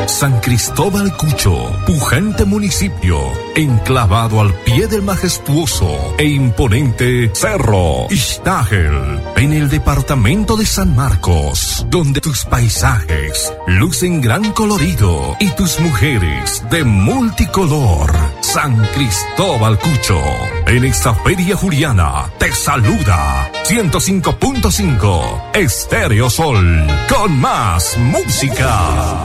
San Cristóbal Cucho, pujante municipio, enclavado al pie del majestuoso e imponente Cerro Ixtáquel, en el departamento de San Marcos, donde tus paisajes lucen gran colorido y tus mujeres de multicolor. San Cristóbal Cucho, en esta feria juliana, te saluda 105.5 Estéreo Sol, con más música.